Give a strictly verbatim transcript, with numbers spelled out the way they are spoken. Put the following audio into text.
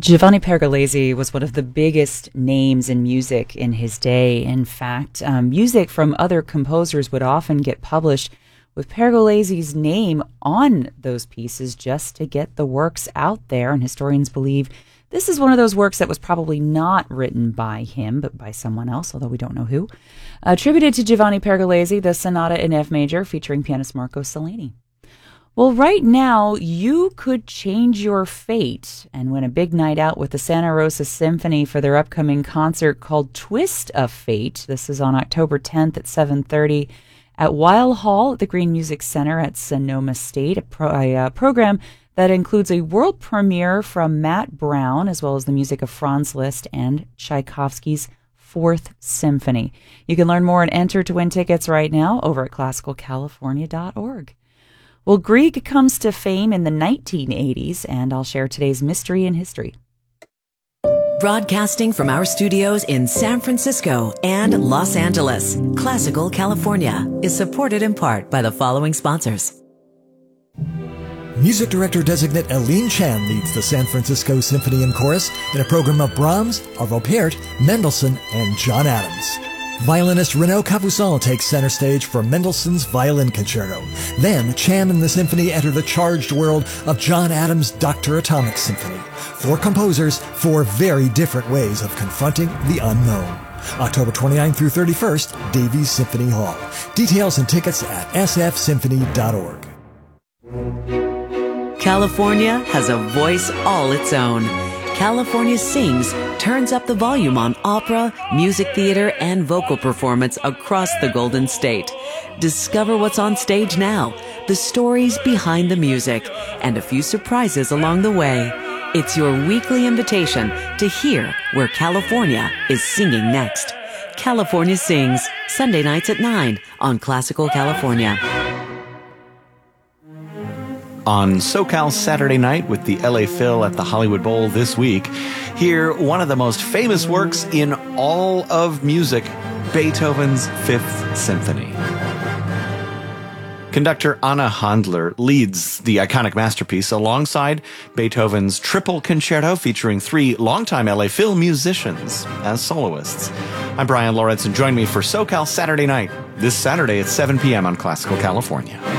Giovanni Pergolesi was one of the biggest names in music in his day. In fact, um, music from other composers would often get published with Pergolesi's name on those pieces just to get the works out there. And historians believe this is one of those works that was probably not written by him, but by someone else, although we don't know who. Attributed to Giovanni Pergolesi, the Sonata in F major featuring pianist Marco Cellini. Well, right now, you could change your fate and win a big night out with the Santa Rosa Symphony for their upcoming concert called Twist of Fate. This is on October tenth at seven thirty at Weil Hall at the Green Music Center at Sonoma State, a, pro, a uh, program that includes a world premiere from Matt Brown, as well as the music of Franz Liszt and Tchaikovsky's Fourth Symphony. You can learn more and enter to win tickets right now over at classical california dot org. Well, Grieg comes to fame in the nineteen eighties, and I'll share today's mystery in history. Broadcasting from our studios in San Francisco and Los Angeles, Classical California is supported in part by the following sponsors. Music director-designate Aline Chan leads the San Francisco Symphony and Chorus in a program of Brahms, Arvo Pärt, Mendelssohn, and John Adams. Violinist Renaud Capuçon takes center stage for Mendelssohn's Violin Concerto. Then, Chan and the symphony enter the charged world of John Adams' Doctor Atomic Symphony. Four composers, four very different ways of confronting the unknown. October twenty-ninth through thirty-first, Davies Symphony Hall. Details and tickets at s f symphony dot org. California has a voice all its own. California Sings turns up the volume on opera, music theater, and vocal performance across the Golden State. Discover what's on stage now, the stories behind the music, and a few surprises along the way. It's your weekly invitation to hear where California is singing next. California Sings, Sunday nights at nine on Classical California. On SoCal Saturday Night with the L A Phil at the Hollywood Bowl this week, hear one of the most famous works in all of music, Beethoven's Fifth Symphony. Conductor Anna Handler leads the iconic masterpiece alongside Beethoven's Triple Concerto featuring three longtime L A Phil musicians as soloists. I'm Brian Lawrence, and join me for SoCal Saturday Night this Saturday at seven p.m. on Classical California.